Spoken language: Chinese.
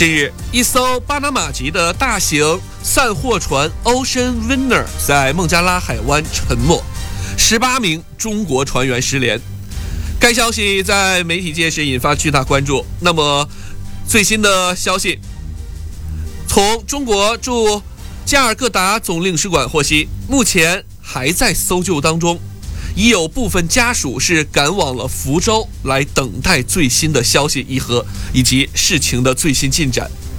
近日，一艘巴拿马籍的大型散货船 Ocean Winner 在孟加拉海湾沉没，18名中国船员失联。该消息在媒体界是引发巨大关注。那么最新的消息，从中国驻加尔各答总领事馆获悉，目前还在搜救当中，已有部分家属是赶往了福州来等待最新的消息以及事情的最新进展。